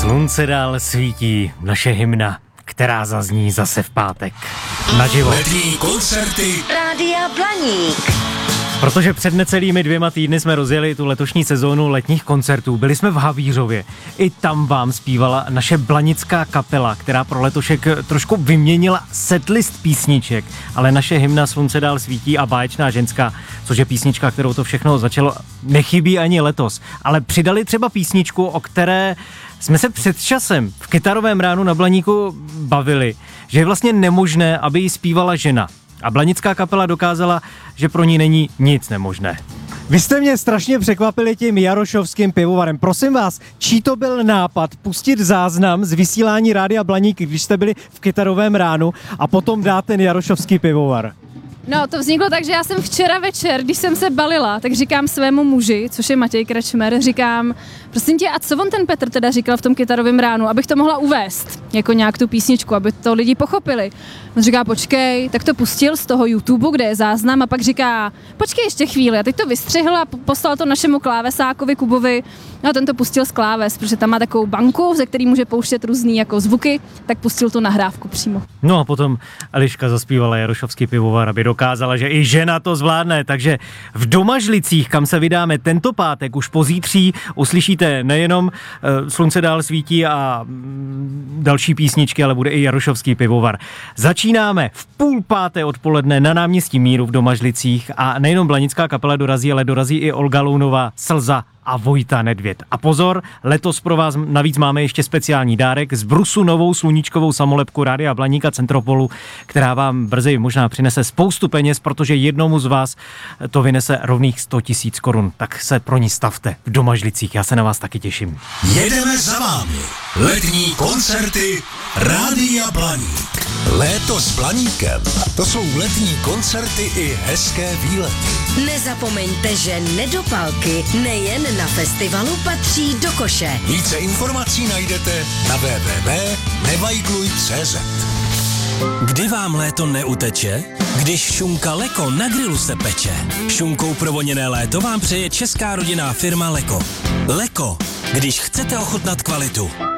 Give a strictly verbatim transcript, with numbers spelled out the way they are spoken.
Slunce dál svítí, naše hymna, která zazní zase v pátek. Naživo. Letní koncerty Rádia Blaník. Protože před necelými dvěma týdny jsme rozjeli tu letošní sezónu letních koncertů. Byli jsme v Havířově. I tam vám zpívala naše blanická kapela, která pro letošek trošku vyměnila setlist písniček. Ale naše hymna Slunce dál svítí a Báječná ženská, což je písnička, kterou to všechno začalo, nechybí ani letos. Ale přidali třeba písničku, o které jsme se před časem v Kytarovém ránu na Blaníku bavili, že je vlastně nemožné, aby ji zpívala žena. A blanická kapela dokázala, že pro ní není nic nemožné. Vy jste mě strašně překvapili tím Jarošovským pivovarem. Prosím vás, čí to byl nápad pustit záznam z vysílání Rádia Blaník, když jste byli v Kytarovém ránu a potom dát ten Jarošovský pivovar? No, to vzniklo tak, že já jsem včera večer, když jsem se balila, tak říkám svému muži, což je Matěj Krečmer, říkám, prosím tě, a co on ten Petr teda říkal v tom Kytarovém ránu, abych to mohla uvést, jako nějak tu písničku, aby to lidi pochopili. On říká, počkej, tak to pustil z toho YouTube, kde je záznam, a pak říká, počkej ještě chvíli, a teď to vystřihl a poslal to našemu klávesákovi Kubovi, no a ten to pustil z kláves, protože tam má takovou banku, ze který může pouštět různý jako zvuky, tak pustil tu nahrávku přímo. No a potom Eliška zaspívala Jarošovský pivovar, aby dokázala, že i žena to zvládne, takže v Domažlicích, kam se vydáme tento pátek, už pozítří uslyšíte nejenom uh, Slunce dál svítí a mm, další písničky, ale bude i Jarošovský pivovar. Začínáme v půl páté odpoledne na náměstí Míru v Domažlicích a nejenom blanická kapela dorazí, ale dorazí i Olga Lounová, Slza a Vojta Nedvěd. A pozor, letos pro vás navíc máme ještě speciální dárek z Brusu novou sluníčkovou samolepku Rádia Blaník a Centropolu, která vám brzy možná přinese spoustu peněz, protože jednomu z vás to vynese rovných sto tisíc korun. Tak se pro ní stavte v Domažlicích, já se na vás taky těším. jedeme za vámi. Letní koncerty Rádia Blaník. Léto s Blaníkem. To jsou letní koncerty i hezké výlety. Nezapomeňte, že nedopalky nejen na festivalu patří do koše. Více informací najdete na w w w tečka nevajgluj tečka cé zet. Kdy vám léto neuteče? Když šunka Leko na grilu se peče. Šunkou provoněné léto vám přeje česká rodinná firma Leko. Leko, když chcete ochutnat kvalitu.